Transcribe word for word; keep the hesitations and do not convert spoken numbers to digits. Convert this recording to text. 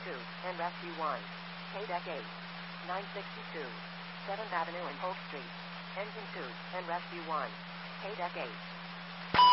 two, and Rescue one. K-Deck eight. nine sixty-two. seventh Avenue and Polk Street. Engine two, and Rescue one. K-Deck eight.